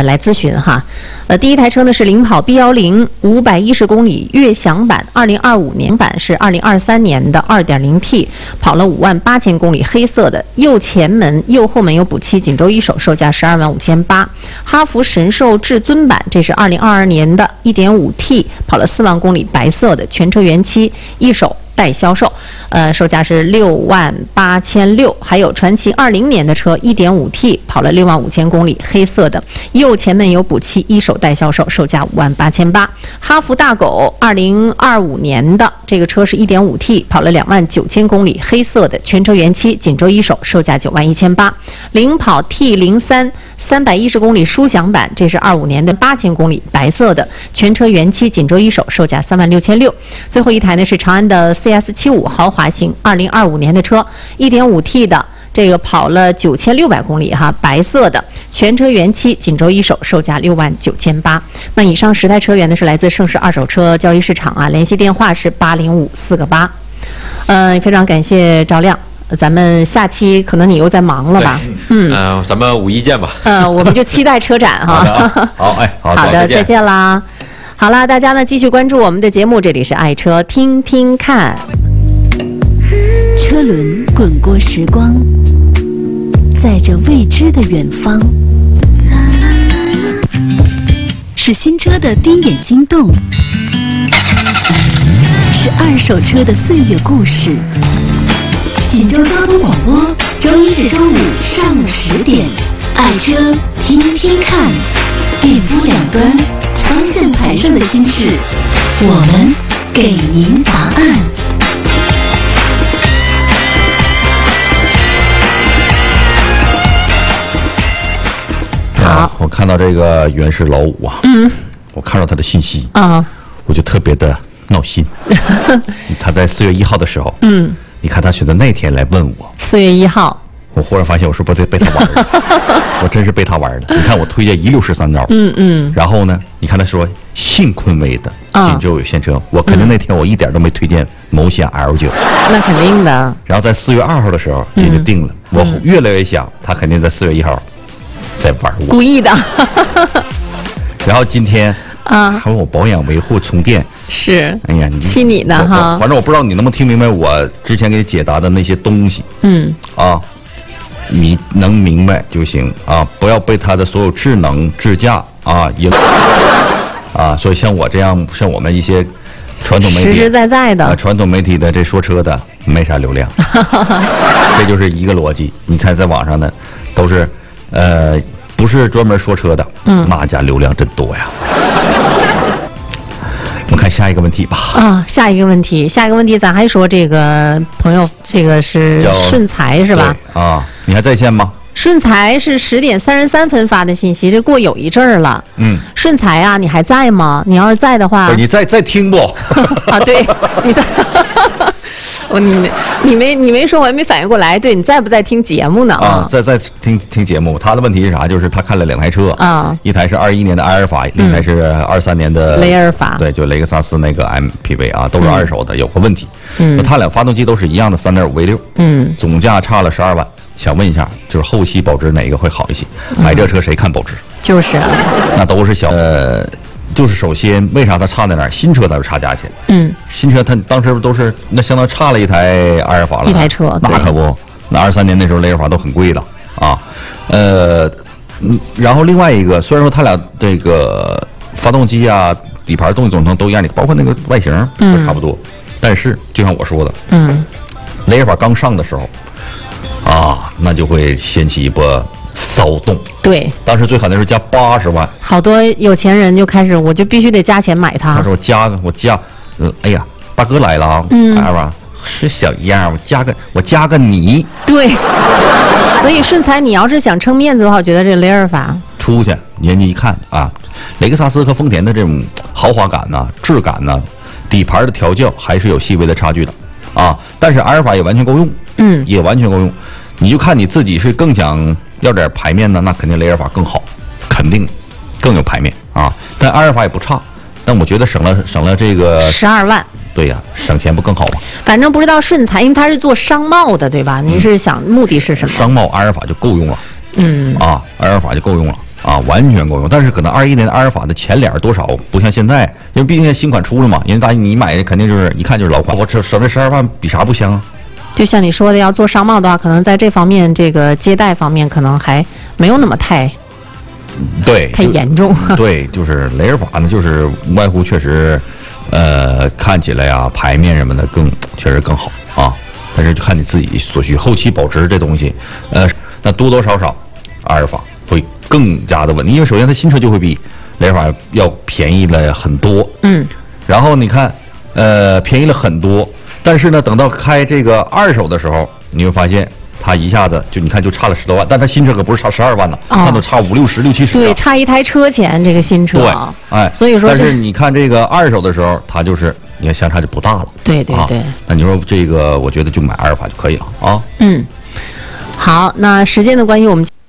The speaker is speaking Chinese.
来咨询哈。第一台车呢是领跑 B10 510公里悦享版，2025年版是2023年的 2.0T， 跑了58000公里，黑色的，右前门右后门有补漆，锦州一手，售价125800。哈弗神兽至尊版，这是2022年的 1.5T， 跑了4万公里，白色的，全车原漆，一手待销售，售价是68600。还有传祺20年的车 1.5T， 跑了65000公里，黑色的，右前门有补漆，一手待销售，售价58800。哈弗大狗2025年的这个车是 1.5T， 跑了29000公里，黑色的，全车原漆，锦州一手，售价91800。领跑 T03 310公里舒享版，这是25年的8000公里，白色的，全车原漆，锦州一手，售价36600。最后一台呢是长安的 CS75 豪华型2025年的车 1.5T 的，这个跑了9600公里哈，白色的，全车原漆，锦州一手，售价69800。那以上10台车源呢是来自盛世二手车交易市场啊，联系电话是805-4个8。非常感谢赵亮。咱们下期可能你又在忙了吧？ 咱们5一见吧。 我们就期待车展哈。 好的，再见啦。好了，大家呢继续关注我们的节目，这里是爱车听听看。 车轮滚过时光，载着未知的远方，是新车的第一眼心动，是二手车的岁月故事。锦州交通广播，周一至周五上午10点，爱车听听看，电波两端，方向盘上的心事，我们给您答案。 好， 我看到这个原是老五啊，我看到他的信息我就特别的闹心。他在4月1号的时候，你看他选择那天来问我 ，4月1号， 我忽然发现我是不是被他玩了？我真是被他玩了。你看我推荐163招，然后呢，你看他说信坤威的锦州有现车，我肯定那天我一点都没推荐某险 L9， 那肯定的。 然后在4月2号的时候也就定了，我越来越想他肯定在4月1号在玩我， 故意的。 然后今天还问我保养维护充电， 是， 哎呀， 气你的哈。 反正我不知道你能不能听明白我之前给你解答的那些东西。你能明白就行啊，不要被他的所有智能智驾所以像我这样，像我们一些传统媒体实实在在的传统媒体的这说车的没啥流量，这就是一个逻辑。你猜在网上呢，都是不是专门说车的，那家流量真多呀。我们看下一个问题吧。 下一个问题，咱还说这个朋友，这个是顺财是吧？ 你还在线吗？ 顺财是10点33分发的信息，这过有一阵儿了。顺财啊，你还在吗？你要是在的话， 不是你在听不？ 对，你在。你没说，我还没反应过来。对，你在不在听节目呢？ 在听节目。他的问题是啥？就是他看了2台车一台是21年的埃尔法，另一台是23年的雷尔法。 对，就雷克萨斯那个 MPV 都是二手的，有个问题。他俩发动机都是一样的3.5V6，总价差了12万。想问一下，就是后期保值哪个会好一些？买这车谁看保值？ 就是， 那都是就是首先，为啥它差在哪儿？新车它就差价钱。新车它当时都是那相当差了一台阿尔法了， 一台车， 那可不，那23年那时候雷尔法都很贵了啊。然后另外一个，虽然说它俩这个发动机啊、底盘动力总成都一样，包括那个外形都差不多，但是就像我说的，雷尔法刚上的时候那就会掀起一波骚动。 对， 当时最狠的是加80万， 好多有钱人就开始，我就必须得加钱买它。 他说我加，哎呀，大哥来了啊，哎吧，是小样，我加个你。对， 所以顺财，你要是想撑面子的话，我觉得这雷尔法出去，人家一看雷克萨斯和丰田的这种豪华感呐、质感呐、底盘的调教还是有细微的差距的但是阿尔法也完全够用，也完全够用。你就看你自己是更想要点排面呢，那肯定雷尔法更好，肯定更有排面但阿尔法也不差，但我觉得省了这个 12万。 对呀，省钱不更好吗？ 反正不知道顺财，因为他是做商贸的，对吧？您是想目的是什么？ 商贸阿尔法就够用了，阿尔法就够用了。 啊，完全够用。但是可能21年的阿尔法的前脸多少不像现在，因为毕竟现在新款出了嘛，因为你买的肯定就是一看就是老款，我省这12万比啥不香啊？ 就像你说的，要做商贸的话，可能在这方面这个接待方面可能还没有那么太严重。 对，就是雷尔法呢，就是无外乎确实，看起来呀，牌面什么的确实更好啊。但是就看你自己所需，后期保值这东西，那多多少少，阿尔法会更加的稳定，因为首先它新车就会比雷尔法要便宜了很多。然后你看，便宜了很多，但是呢，等到开这个二手的时候，你会发现。它一下子你看就差了10多万，但它新车可不是差12万呢，那都差5、6、10、6、70。 对，差一台车钱，这个新车。 对，哎， 所以说， 但是你看这个二手的时候，它就是你看相差就不大了。 对对对。 那你说这个，我觉得就买阿尔法就可以了啊。 好，那时间的关系，我们。